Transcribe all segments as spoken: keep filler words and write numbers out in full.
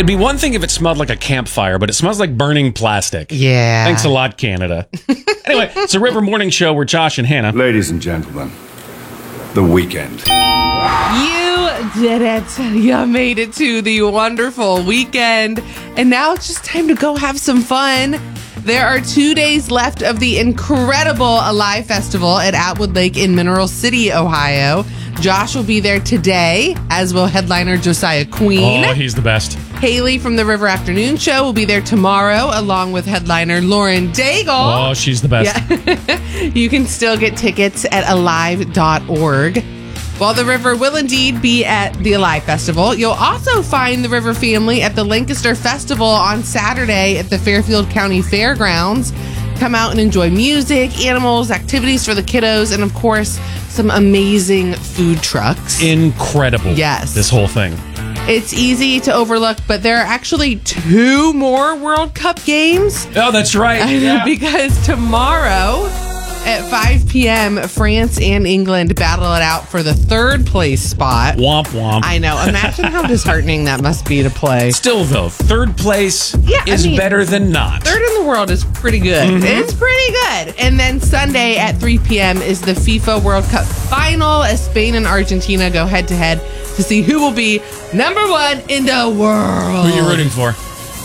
It'd be one thing if it smelled like a campfire, but it smells like burning plastic. Yeah. Thanks a lot, Canada. Anyway, it's a River Morning Show where Josh and Hannah. Ladies and gentlemen, the weekend. You did it. You made it to the wonderful weekend. And now it's just time to go have some fun. There are two days left of the incredible Alive Festival at Atwood Lake in Mineral City, Ohio. Josh will be there today, as will headliner Josiah Queen. Oh, he's the best. Haley from the River Afternoon Show will be there tomorrow, along with headliner Lauren Daigle. Oh, she's the best. Yeah. You can still get tickets at alive dot org. While the River will indeed be at the Alive Festival, you'll also find the River family at the Lancaster Festival on Saturday at the Fairfield County Fairgrounds. Come out and enjoy music, animals, activities for the kiddos, and of course, some amazing food trucks. Incredible. Yes. This whole thing. It's easy to overlook, but there are actually two more World Cup games. Oh, that's right. Yeah. Because tomorrow at five p.m., France and England battle it out for the third place spot. Womp womp. I know. Imagine how disheartening that must be to play. Still, though, third place Yeah, I is mean, better than not. Third in the world is pretty good. Mm-hmm. It's pretty good. And then Sunday at three p.m. is the FIFA World Cup final as Spain and Argentina go head to head to see who will be number one in the world. Who are you rooting for?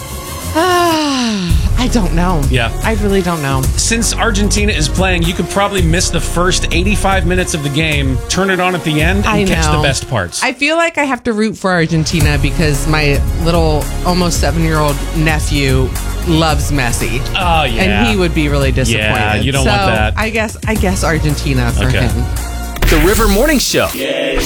I don't know. Yeah. I really don't know. Since Argentina is playing, you could probably miss the first eighty-five minutes of the game, turn it on at the end, and I catch know. the best parts. I feel like I have to root for Argentina because my little almost seven-year-old nephew loves Messi. Oh, yeah. And he would be really disappointed. Yeah, you don't so want that. I guess I guess Argentina for Okay. him. The River Morning Show.